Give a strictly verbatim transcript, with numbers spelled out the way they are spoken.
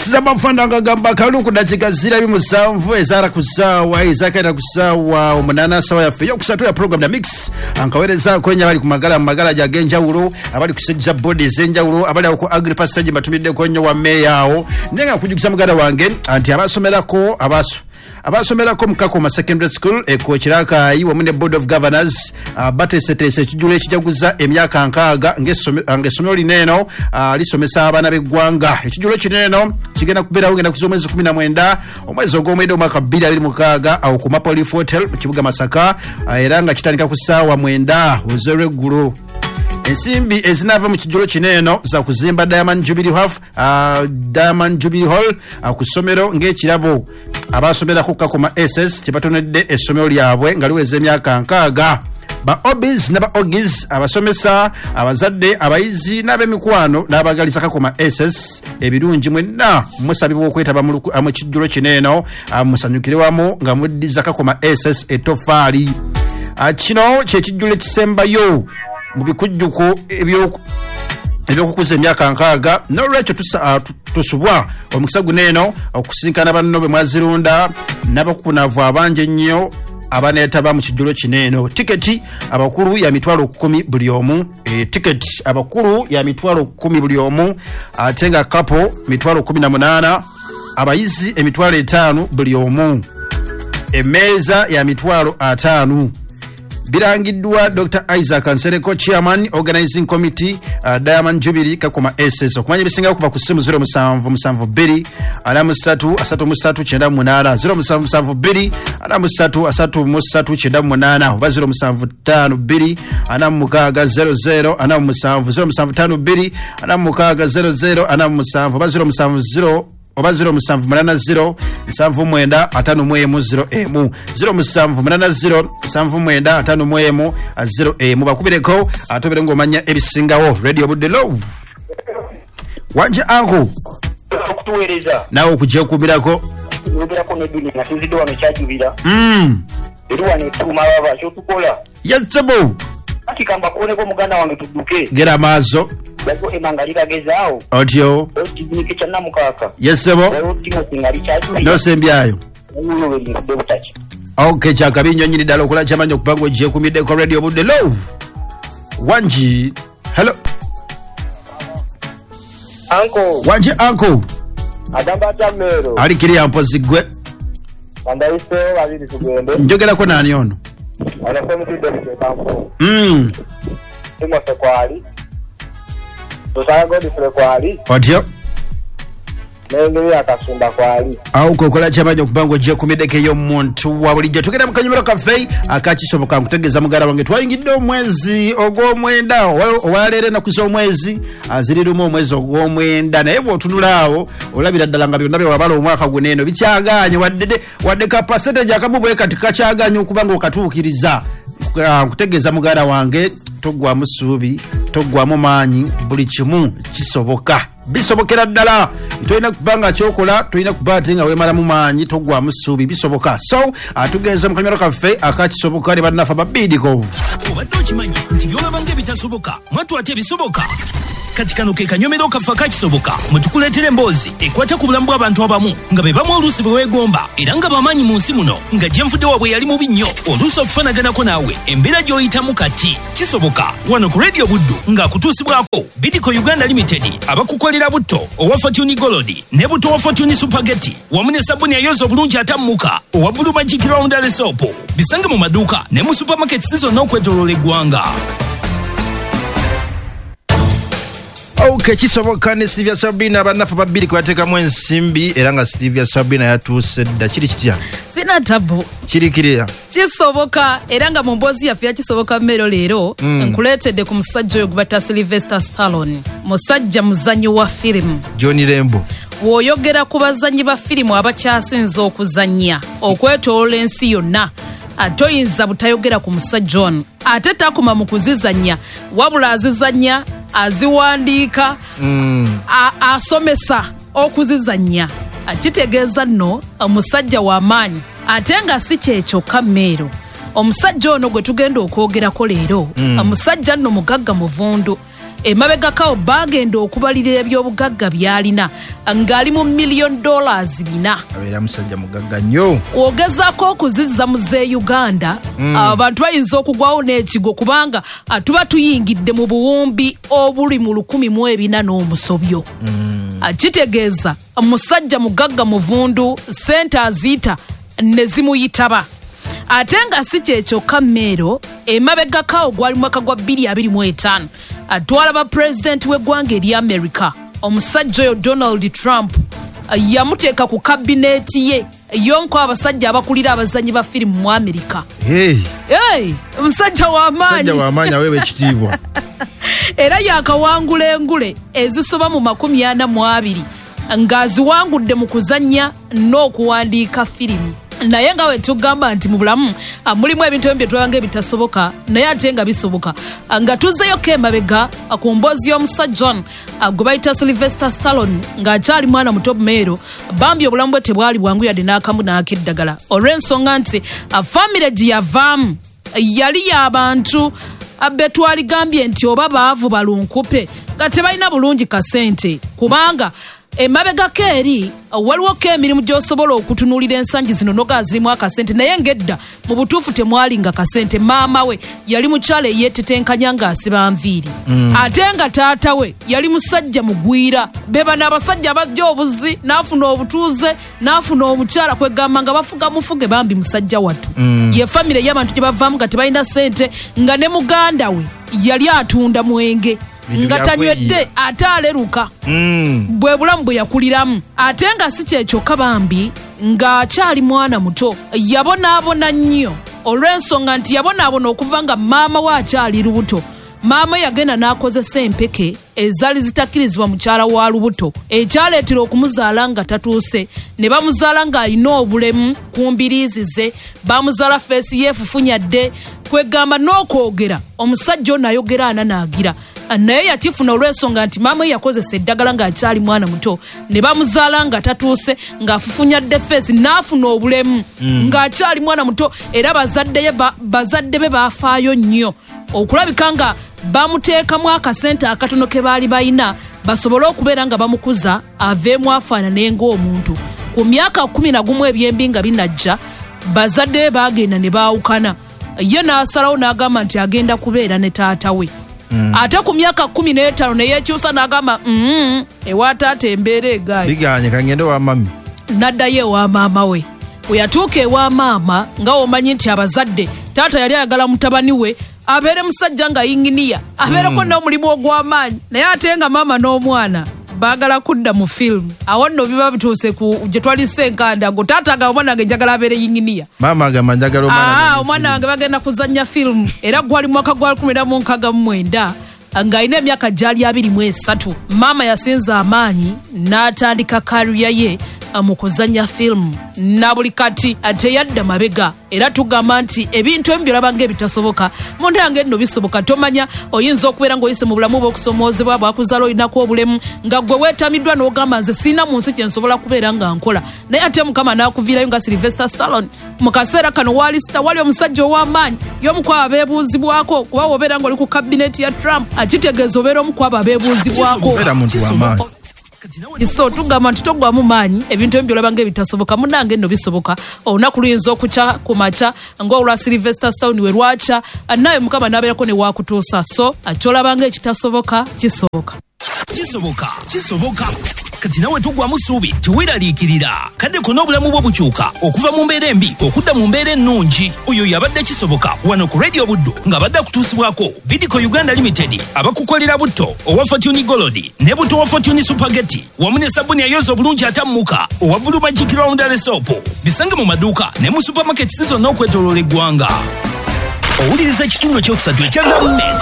Saba mfanda ngagamba kaluku dakika zira bimusanvu ezara kusawa ezakaita kusawa omunana sawa ya feyo kusatu ya program na mix ankawereza kwenye abali kumagala magala ja genjawulo abali kusejja body zenjawulo abali ku agri passage batumidde kwenye wa meyawo nenga kujukisa mugala wange anti abasomerako abaso abasomerako mukakoma secondary school ekochiraka yiwa mune board of governors uh, batesetese kijule ekijaguza emyaka nkaaga ngesomero lineno uh, lisomesa abana beggwanga ekijule kineno kigenda kubera ugenda kuzomwezi kumi na mwenda omwezi ogwomwenda omwaka bbiri abiri mukaaga au ku Mapolif Hotel mu kibuga Masaka uh, era nga kitandika ku ssaawa mwenda olw'eggulo. Ensimbi ezinava mu kijulo kineno za kuzimba Diamond Jubilee Hall uh, Diamond Jubilee Hall uh, ku ssomero ng'ekirabo abasomera ku Kakoma S S kibatonedde essomero lyabwe nga liweze emyaka nkaaga. Ba obis ne ba ogis abasomesa abazadde abayizi n'abemikwano n'abagalisa Kakoma S S ebirungi mwenna musabibwa okwetaba mu kijulo kineno musanyukire wamu nga muddiza Kakoma S S etofaali. Uh, kino kye kijjulo kisembayo mu bikujjuko ebyo ebyokukuza emyaka nkaaga n'olwekyo tusubwa omukisa guneeno okusinkana banno be mwazirunda n'abakukunavu abangi ennyo abaneetaba mu kijjulo kineeno. Tiketi abakulu ya mitwalo kumi buli omu, e, tiketi abakulu ya mitwalo kumi buli omu, ate nga kapo mitwalo kumi na munaana, abayizi emitwalo etaano buli omu, emmeeza ya mitwalo ataano. Birangiddwa Doctor Isaac Nsereko, Chairman Organizing Committee uh, Diamond Jubilee Kakoma S S. Okumanya bisinga kuba ku ssimu zero musanvu musanvu bbiri ana musatu asatu musatu kyenda munaana zero musanvu musanvu bbiri ana musatu asatu musatu kyenda munaana oba zero musanvu ttaano bbiri ana mukaaga zero zero ana musanvu zero musanvu ttaano bbiri ana mukaaga zero zero ana musanvu oba zero musanvu zero oba zero musanvu munana zero nsanvu mwenda atano mwemu zero emu zero musanvu munana zero nsanvu mwenda atano mwemu zero emu bakubireko atobere ngomanya ebisingawo. Radio Budde Love wanje anko okutuweereza nawe okujja okubirako nobirako neduni nga tuzidde wano kyajubira mm eri wano etuma baba kyotukola yatsebo ati kamba kuoneko muganda wange tudduke gera maazo bako emangalira gezaawo otyo ekibinike kya namukaka yesebo tingali kyajubira nosembyayo uyo werinkude butaki. Okay, chakabinyo nyini dalo kula chamanyo kupango jie kumide kwa Radio Budde Love wanji. Hello Uncle wanji uncle adamba chamero ali kiri ampo zigwe anda isto wabiri tugende njogera ko nani ono ana kwa mtu debite kampo mm timo se kwali tosanga godi fre kwali otyo nengeri akasumba kwali au kokola chamanyo kupango jie kumide keyo muntu wabulijja tugenda mukanyumiro kafe akakisoboka nkutegeza mugara wange twayingidde omwezi ogw'omwenda owalere na kuzo omwezi azirirumu omwezi ogw'omwenda naye bw'otunulaawo olabira ddala nga byonna byewabala omwaka guneeno bikyaganye wadde wadde ka percentage akamu bwe kati kakyaganye okuba nga okatuukiriza nkutegeza mugara wange toggwamu ssuubi toggwamu maanyi buli kimu kisoboka bisobokera ddala toyina kubanga kyokola toyina kubaate nga weemalamu maanyi toggwamu ssuubi bisoboka. So atugenza mu kanyumiro kaffe akakisoboka ne bannafa babidiko obadde okimanyi nti byolabanga ebitasoboka mwatu ate ebisoboka kati kano ke kanyomero kaffe akakisoboka mwetukuleetera emboozi ekwata ku bulamu bw'abantu abamu nga be bamu oluusi bwe weegomba era nga bamaanyi mu nsi muno nga gyenfudde waabwe yali mubi nnyo oluusi okufanaganako naawe embeera gy'oyitamu kati kisoboka wano ku Radio Buddu ng'akutuusibwako Bidco Uganda Limited abakukolera butto owa Fortune Gold ne butto wa Fortune Spaghetti wamu ne sabuni ayoza obulungi atammuka owa Blue Magic Roundel Soap bisange mu maduuka ne mu supermarket zonna okwetooloola eggwanga. Okay, kisoboka ne Sylvia Sabina banafa babiri kwatekamu ensimbi era nga Sylvia Sabina yatuuse dda kiri kitya sina tabu kiri kiriya kisoboka era nga mu mboozi yaffe yakisoboka mmero leero mm. nkuleetedde ku musajja oyo gubata Sylvester Stallone musajja muzannyi wa firimu Johnny Rembo. W'oyogera ku bazannyi ba firimu abakyasinze okuzannya okwetoloola ensi yonna atoyinza butayogera ku musajja ono ate takuma mu kuzizannya wabula azizannya aziwandiika mm. asomesa okuzizannya akitegeeza nno omusajja w'amaanyi ate nga si kyekyokka mmeero omusajja ono gwe tugenda okwogerako leero mm. omusajja nno mugagga muvundu emabegakawo bagenda okubalirira ebyobugagga byalina ng'ali mu million dollars bina. Abeera musajja mugagga nnyo. Ogezaako okuzizza mu z'e Uganda mm. abantu bayinza okugwawo n'ekigo kubanga tuba tuyingidde mu buwumbi obuli mu lukumi mu ebina n'omusobyo. Mm. Kitegeeza musajja mugagga muvundu sente aziyita ne zimuyitaba. Ate nga si kyekyoka Meero emabegakawo gwali mwaka gwa bbiri abiri mu etaano atwala ba pulezidenti w'eggwanga eri America omusajja oyo Donald Trump yamuteeka ku kabineeti ye y'omu abasajja abakulira abazannyi ba firimu mu America. Hey. Hey, omusajja w'amaanyi. Omusajja w'amaanyi aweebwa ekitiibwa. Era yakawangula engule ezisoba mu makumi ana mu abiri ng'aziwangudde mu kuzannya n'okuwandiika firimu. Naye nga we tugamba nti mu bulamu mulimu ebintu ebimu bye tulaba ng'ebitasoboka naye ate nga bisoboka nga tuzzeyo emabega ku mboozi y'omusajja gwe bayita Sylvester Stallone ng'akyali mwana muto Meero bambi obulamu bwe tebwali bwangu yadde n'akamu n'ak'eddagala olw'ensonga nti famire gye yavaamu yali y'abantu be twaligambye nti oba baavu balunkupe nga tebalina bulungi kasente kubanga emabegako eri waliwo ko emirimu gy'osobola okutunuulira ensangi zino noga zirimu akasente naye ng'edda mu butuufu temwalinga kasente. Maama we yali mukyala eyeetetenkanya ng'asiba nviiri mm. ate nga taata we yali musajja mugwira be bano abasajja bajja obuzi n'afuna obutuuze n'afuna omukyala kwegamba nga bafuga mufuge bambi musajja wattu mm. ye famire y'abantu gye bavaamu nga tebalina sente nga ne muganda we yali atunda mwenge nga tanywedde ate aleruka mm. bwe bulamu bwe yakuliramu ate nga si kyekyoka bambi ng'akyali mwana muto yabonaabona nnyo olw'ensonga nti yabonaabona okuva nga maama we akyali lubuto. Maama yagenda n'akozesa empeke ezaali zitakkirizibwa mukyala wa lubuto ekyaleetera okumuzaala nga tatuuse ne bamuzaala ng'alina obulemu ku mbiriizi ze bamuzaala feesi yeefufunyadde kwegamba n'okwogera omusajja ono ayogera ananaagira naye yakifuna olw'ensonga nti maama we yakozesa eddagala ng'akyali mwana muto ne bamuzaala nga tatuuse ng'afufunyadde feesi n'afuna obulemu mm. ng'akyali mwana muto era bazadde ba, bazadde be baafaayo nnyo okulabika nga bamuteekamu akasente akatono ke baali balina basobole okubeera nga bamukuza aveemu afaanane ng'omuntu. Ku myaka kumi na gumu ebyembi nga binajja bazadde be baagenda ne baawukana ye n'asalawo n'agamba nti agenda kubeera ne taata we mm. ate ku myaka kumi n'etaano ne yeekyusa n'agamba mm, ewa taata embeera egaayo biganye kangende wa mami n'addayo ewa maama we. Bwe yatuuka ewa maama nga omanyi nti abazadde taata yali ayagala mutabani we abeere musajja nga yinginiya abeereko mm. n'omulimu ogw'amaanyi naye ate nga maama n'omwana baagala kudda mu firimu awo nno biba bituuse ku gye twali senkanda ngo taata nga omwana wange njagala abeere yinginiya maama agamba njagala omwana omwana wange bagenda kuzannya firimu era gwali mwaka gwa lukumi na mu nkaaga mu mwenda ng'alina emyaka gyali abiri mu esatu. Maama yasinza amaanyi n'atandika kariya ye mu kuzannya firimu na buli kati teyadda mabega era tugamba nti ebintu ebimu byolaba ng'ebitasoboka mu ntange nno bisoboka. Tomanya oyinza okubeera ng'oyise mu bulamu bw'okusomoozebwa bwakuzaala olinako obulemu nga gwe weetamiddwa n'ogamba nze siina mu nsi kye nsobola kubeera nga nkola naye ate Mukama n'akuviirayo nga Sylvester Stallone. Mu kaseera kano walisita wali omusajja ow'amaanyi y'omu ku abeebuuzibwako kuba wobeera ng'oli ku kabineeti ya Trump akitegeeza obeera omu ku abo abeebuuzibwako. So tugamba nti togwamu maanyi ebintu ebimu byolaba ng'ebitasoboka munnange nno bisoboka. Olunaku luyinza okukya ku makya ng'olwa Sylvester Stallone we lwakya naye Mukama n'abeerako ne waakutuusa. So kyolaba ng'ekitasoboka kisoboka kisoboka kisoboka kati nawe tugwamu ssuubi teweeraliikirira kadde konna obulamu bwo bukyuka okuva mu mbeera embi okudda mu mbeera ennungi. Oyo yabadde kisoboka wano ku Radio Buddu ng'abadde akutuusibwako Bidco Uganda Limited abakukolera butto owa Fortune Gold ne butto wa Fortune Supergeti wamu ne sabuni ayoza obulungi atammuka owa Blue Magic Roundel Soap. Bisange mu maduuka ne mu supermarket zonna okwetooloola eggwanga. Owuliriza ekitundu ekyokusatu ekya gavumenti